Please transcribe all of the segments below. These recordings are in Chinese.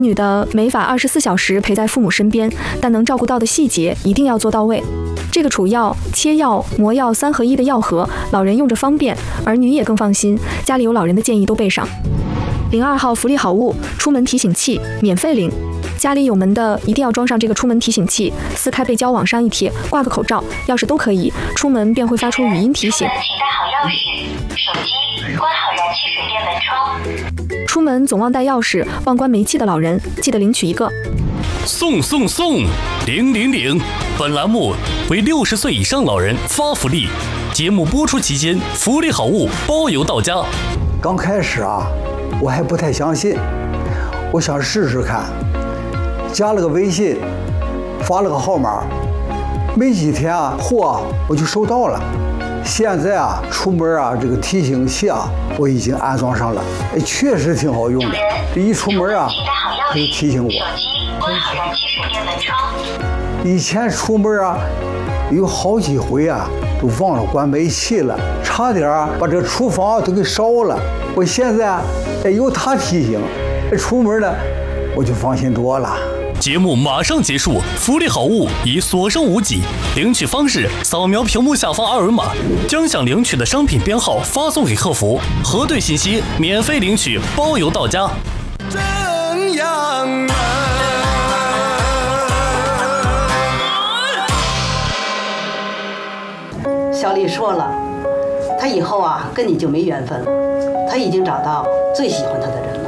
女的没法24小时陪在父母身边，但能照顾到的细节一定要做到位。这个储药、切药、磨药3合1的药盒，老人用着方便，儿女也更放心。家里有老人的建议都备上。02号福利好物，出门提醒器，免费领。家里有门的一定要装上这个出门提醒器，撕开背胶往上一贴，挂个口罩、钥匙都可以，出门便会发出语音提醒。 请带好钥匙、手机，关好燃气水电门窗。 出门总忘带钥匙、忘关煤气的老人，记得领取一个。 送送送！000！本栏目为60岁以上老人发福利，节目播出期间福利好物包邮到家。 刚开始啊，我还不太相信，我想试试看，加了个微信，发了个号码，没几天啊，货我就收到了。现在啊，出门啊，这个提醒器啊，我已经安装上了，确实挺好用的。一出门啊，它就提醒我。 关好燃气水电门窗。 以前出门啊，有好几回啊，都忘了关煤气了，差点把这个厨房都给烧了。我现在啊，有它提醒，出门呢，我就放心多了。 节目马上结束，福利好物已所剩无几。领取方式：扫描屏幕下方2维码，将想领取的商品编号发送给客服，核对信息，免费领取，包邮到家。 正阳啊！ 小丽说了，她以后啊跟你就没缘分了，她已经找到最喜欢她的人了。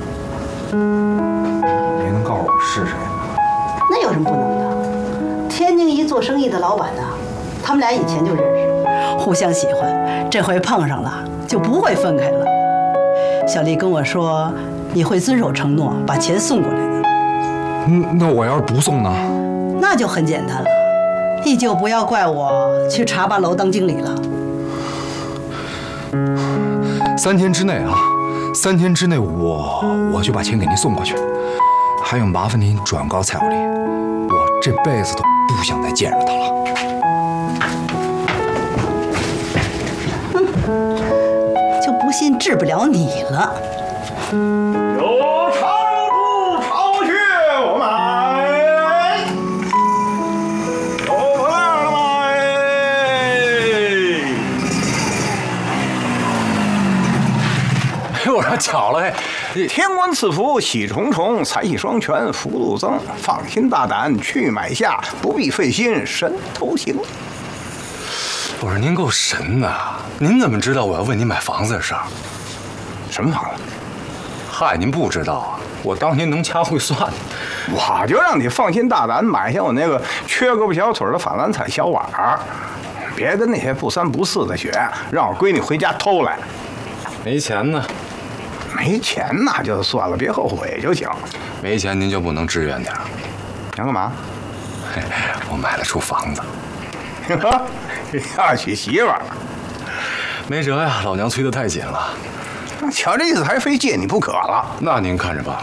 您能告诉我是谁吗？ 那有什么不能的？天津一做生意的老板呢，他们俩以前就认识，互相喜欢，这回碰上了就不会分开了。小丽跟我说，你会遵守承诺，把钱送过来的。 那我要是不送呢？ 那就很简单了，你就不要怪我去茶吧楼当经理了。 3天之内啊，3天之内我就把钱给您送过去。还有麻烦您转告蔡小丽，我这辈子都不想再见着她了。 就不信治不了你了。 有长猪巢穴我买，有破烂的买。 我说巧了， 天官赐福喜重重，财气双全福禄增。放心大胆去买下，不必费心神头行。 我说您够神的，您怎么知道我要问您买房子的事儿？ 什么房子？ 嗨，您不知道啊，我当年能掐会算。 我就让你放心大胆买下我那个缺胳膊小腿的法兰彩小碗儿，别跟那些不三不四的学，让我闺女回家偷来。 没钱呢？ 没钱那就算了，别后悔就行。 没钱您就不能支援点儿？ 想干嘛？ 我买得出房子。 要娶媳妇儿了？ 没辙呀，老娘催得太紧了。 瞧这意思，还非借你不可了。 那您看着办了。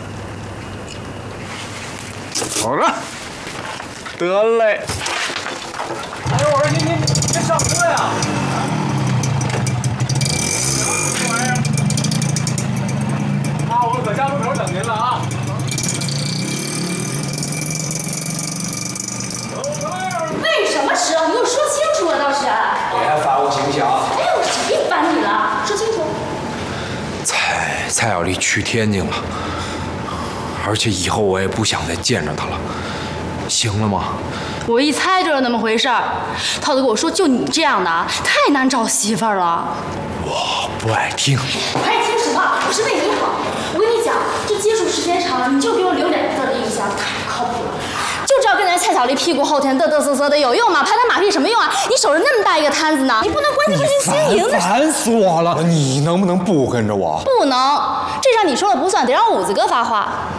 走着。 得嘞。 哎呦，我说您别上车呀！这玩意儿，那我搁家门口等您了啊。 为什么迟到？你给我说清楚啊，倒是。 别烦我行不行？ 哎，我谁烦你了？说清楚。 蔡小丽去天津了，而且以后我也不想再见着她了，行了吗？ 我一猜就是那么回事儿。涛子跟我说，就你这样的啊，太难找媳妇儿了。 我不爱听。 我爱听实话，我是为你好。我跟你讲，这接触时间长了，你就给我留2个字的印象，太不靠谱了。就知道跟人蔡小丽屁股后天嘚嘚瑟瑟的有用吗？拍他马屁什么用啊？你守着那么大一个摊子呢，你不能关心经营的。 烦死我了！你能不能不跟着我？ 不能，这事你说了不算，得让五子哥发话。